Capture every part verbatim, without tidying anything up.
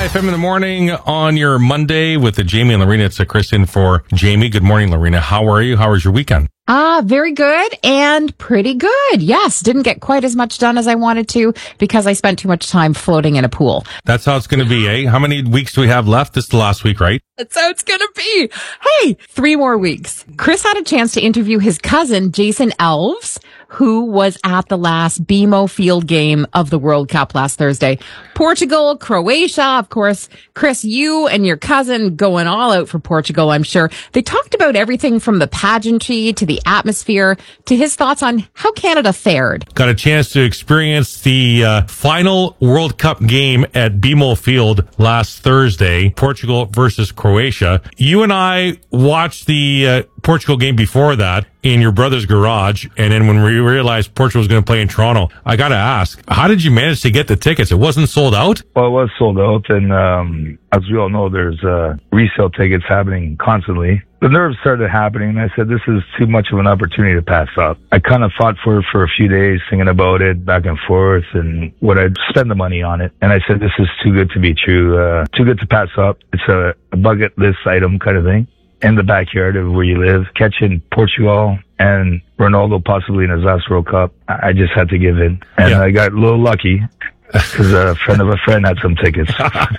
F M in the morning on your Monday with the Jamie and Lorena. It's a Chris in for Jamie. Good morning, Lorena. How are you? How was your weekend? Ah, very good and pretty good. Yes, didn't get quite as much done as I wanted to because I spent too much time floating in a pool. That's how it's going to be, eh? How many weeks do we have left? This is the last week, right? That's how it's going to be. Hey, three more weeks. Chris had a chance to interview his cousin, Jason Elves, who was at the last B M O Field game of the World Cup last Thursday. Portugal, Croatia, of course. Chris, you and your cousin going all out for Portugal, I'm sure. They talked about everything from the pageantry to the atmosphere to his thoughts on how Canada fared. Got a chance to experience the uh, final World Cup game at B M O Field last Thursday, Portugal versus Croatia. You and I watched the uh, Portugal game before that in your brother's garage, and then when we realized Portugal was going to play in Toronto, I got to ask, how did you manage to get the tickets? It wasn't sold out? Well, it was sold out, and um, as we all know, there's uh, resale tickets happening constantly. The nerves started happening, and I said, this is too much of an opportunity to pass up. I kind of fought for it for a few days, thinking about it back and forth and would I spend the money on it. And I said, this is too good to be true, uh, too good to pass up. It's a, a bucket list item kind of thing. In the backyard of where you live, catching Portugal and Ronaldo possibly in his last World Cup. I just had to give in. And yeah. I got a little lucky because a friend of a friend had some tickets.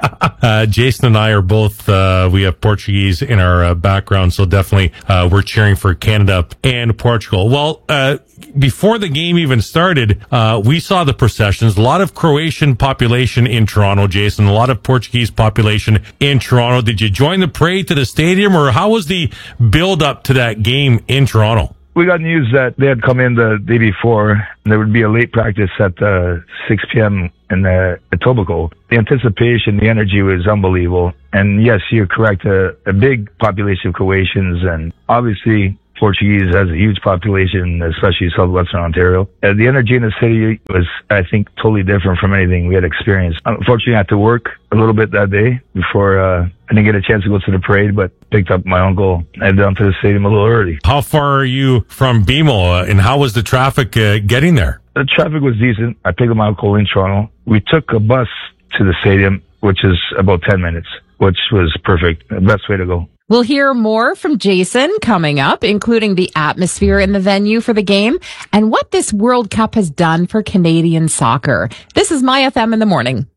uh, Jason and I are both, uh, we have Portuguese in our uh, background, so definitely uh, we're cheering for Canada and Portugal. Well, uh, before the game even started, uh, we saw the processions. A lot of Croatian population in Toronto, Jason, a lot of Portuguese population in Toronto. Did you join the parade to the stadium, or how was the build up to that game in Toronto? We got news that they had come in the day before, and there would be a late practice at uh, six p.m. in the Etobicoke. The anticipation, the energy was unbelievable. And yes, you're correct, a, a big population of Croatians, and obviously Portuguese has a huge population, especially southwestern Ontario. Uh, the energy in the city was, I think, totally different from anything we had experienced. Unfortunately, I had to work a little bit that day before uh, I didn't get a chance to go to the parade, but picked up my uncle and headed down to the stadium a little early. How far are you from B M O, uh, and how was the traffic uh, getting there? The traffic was decent. I picked up my uncle in Toronto. We took a bus to the stadium, which is about ten minutes, which was perfect. The best way to go. We'll hear more from Jason coming up, including the atmosphere in the venue for the game and what this World Cup has done for Canadian soccer. This is My F M in the morning.